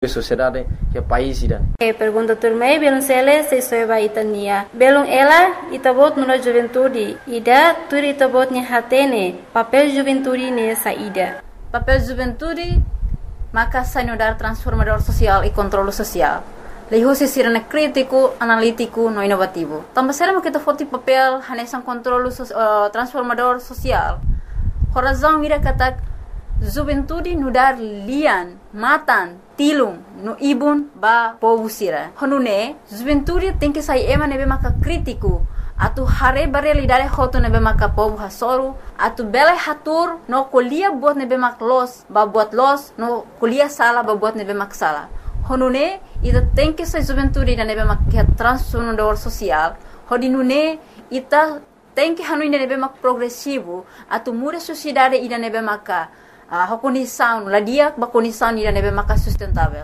sociedade que país ida. Pergunta turmei belum sele se soeba itania. Belum ela itabot nula juventude. Ida tur itabotnya hatene. Papel juventude ne saída. Papel juventude maka sanudar transformador social e controle social. Leho se sirana crítico, analítico, no inovativo. Também será que kita foti papel hanesan controle transformador social. Horazão ira katak juventude nudar lian, matan, tilung, no ibun ba povo sira. Honune, juventude tem que sair ema nebe maka crítico. Atu hare bare lidare hoto nebe maka povo hasoru. Atu bele hatur no kuliah buat nebe mak los, ba buat los, no kuliah sala ba buat nebe mak sala. Honune, ita tem que sair juventude da nebe mak transformador social. Hodinune, ita tem que hanuin nebe mak progressivo. Atu muda sociedade ida nebe maka condição, ladia ba condição ida nebe maka sustentável.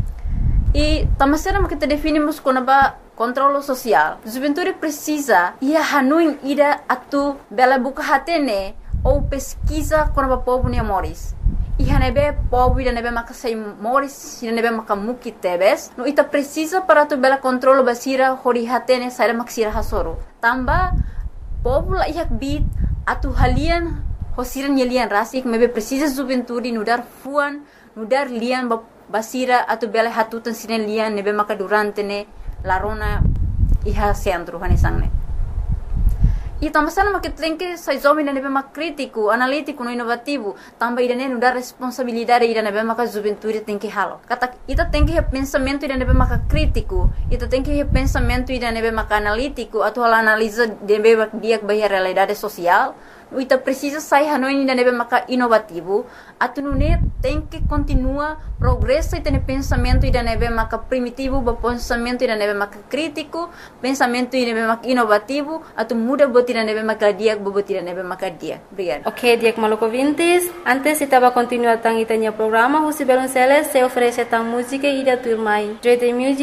E tamasera kita definimos como controle social. Juventude precisa ia hanuin ida atu bela buka hatene ou pesquisa com o povo ne moris. E hanebe povo ida nebe maka sai moris, ida nebe maka muki tebes. No ita precisa para tu bela controle basira hori hatene sai maksira hasoro. Tamba povo la ihak bit atu halian hosiran yelian rasik mebe precisa juventude nudar fuan, nudar lian basira atu bela hatutan sinen lian nebe maka durante ne larona iha centro hanisang ne. E também sana que tem que sai jovem nebe maka crítico, analítico, no inovativo, também ida ne nudar responsabilidade ida nebe maka juventude tem que halo. Kata ita tem que pensamento ida nebe maka crítico, ita tem que pensamento ida nebe maka analítico, atu hala analisa nebe maka dia bahia realidade social. Ita precisa sair hanoin ida nebe maka inovativo, atu nune tem que continua progresso ita ne pensamento ida nebe maka primitivo, ba pensamento ida nebe maka crítico, pensamento ida nebe maka inovativo, atu muda bot ida nebe maka dia, bot ida nebe maka dia. Obrigada. Ok, Diak Maluco Vintes. Antes estava continuando tang itanya programa, Husi Belonceles se oferece tang música ida turmai. Joy the music.